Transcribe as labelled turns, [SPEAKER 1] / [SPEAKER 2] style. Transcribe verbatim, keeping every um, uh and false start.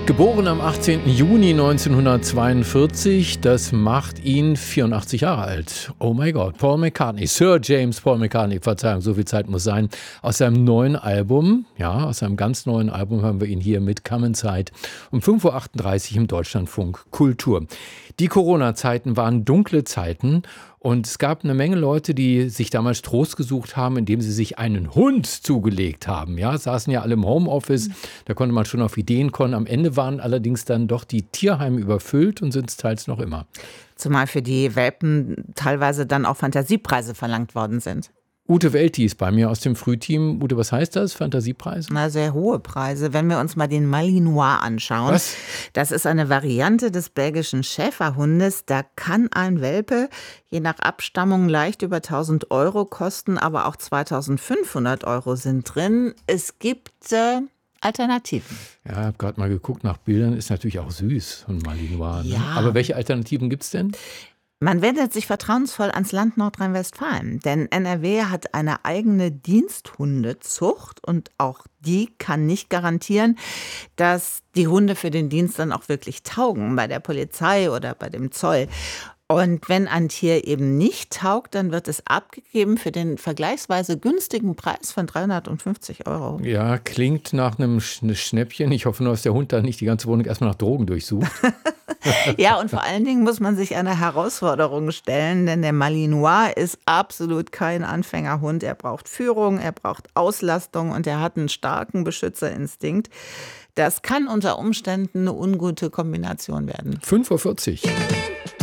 [SPEAKER 1] Geboren am achtzehnten Juni neunzehnhundertzweiundvierzig, das macht ihn vierundachtzig Jahre alt. Oh mein Gott, Paul McCartney, Sir James Paul McCartney, Verzeihung, so viel Zeit muss sein, aus seinem neuen Album, ja, aus seinem ganz neuen Album hören wir ihn hier mit Come Inside um fünf Uhr achtunddreißig im Deutschlandfunk Kultur. Die Corona-Zeiten waren dunkle Zeiten und es gab eine Menge Leute, die sich damals Trost gesucht haben, indem sie sich einen Hund zugelegt haben. Ja, saßen ja alle im Homeoffice, da konnte man schon auf Ideen kommen. Am Ende waren allerdings dann doch die Tierheime überfüllt und sind es teils noch immer.
[SPEAKER 2] Zumal für die Welpen teilweise dann auch Fantasiepreise verlangt worden sind.
[SPEAKER 1] Ute Welti ist bei mir aus dem Frühteam. Ute, was heißt das, Fantasiepreise?
[SPEAKER 2] Na, sehr hohe Preise. Wenn wir uns mal den Malinois anschauen.
[SPEAKER 1] Was?
[SPEAKER 2] Das ist eine Variante des belgischen Schäferhundes. Da kann ein Welpe je nach Abstammung leicht über tausend Euro kosten, aber auch zweitausendfünfhundert Euro sind drin. Es gibt äh, Alternativen.
[SPEAKER 1] Ja, ich habe gerade mal geguckt nach Bildern. Ist natürlich auch süß, ein Malinois. Ne?
[SPEAKER 2] Ja.
[SPEAKER 1] Aber welche Alternativen gibt es denn?
[SPEAKER 2] Man wendet sich vertrauensvoll ans Land Nordrhein-Westfalen, denn N R W hat eine eigene Diensthundezucht und auch die kann nicht garantieren, dass die Hunde für den Dienst dann auch wirklich taugen, bei der Polizei oder bei dem Zoll. Und wenn ein Tier eben nicht taugt, dann wird es abgegeben für den vergleichsweise günstigen Preis von dreihundertfünfzig Euro.
[SPEAKER 1] Ja, klingt nach einem Sch- Schnäppchen. Ich hoffe nur, dass der Hund dann nicht die ganze Wohnung erstmal nach Drogen durchsucht.
[SPEAKER 2] Ja, und vor allen Dingen muss man sich eine Herausforderung stellen, denn der Malinois ist absolut kein Anfängerhund. Er braucht Führung, er braucht Auslastung und er hat einen starken Beschützerinstinkt. Das kann unter Umständen eine ungute Kombination werden.
[SPEAKER 1] fünf Uhr vierzig.